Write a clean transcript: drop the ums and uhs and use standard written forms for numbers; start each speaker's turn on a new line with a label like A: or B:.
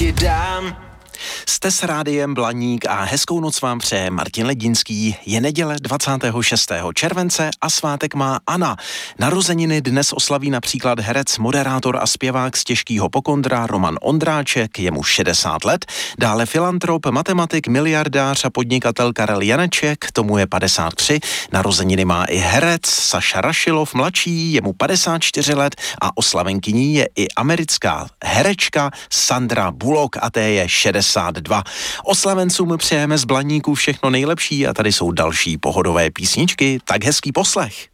A: ti dám.
B: Jste s rádiem Blaník a hezkou noc vám přeje Martin Ledinský. Je neděle 26. července a svátek má Anna. Narozeniny dnes oslaví například herec, moderátor a zpěvák z Těžkýho Pokondra Roman Ondráček, jemu 60 let. Dále filantrop, matematik, miliardář a podnikatel Karel Janeček, tomu je 53. Narozeniny má i herec Saša Rašilov mladší, jemu 54 let a oslavenkyní je i americká herečka Sandra Bullock a té je 62. Oslavencům přejeme z Blaníku všechno nejlepší a tady jsou další pohodové písničky, tak hezký poslech.